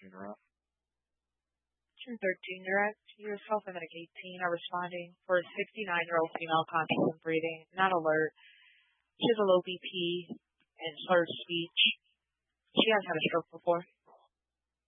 you're up. June 13, you're at yourself. I'm at 18. Are responding for a 69-year-old female conscious and breathing, not alert. She has a low BP and slurred speech. She has had a stroke before.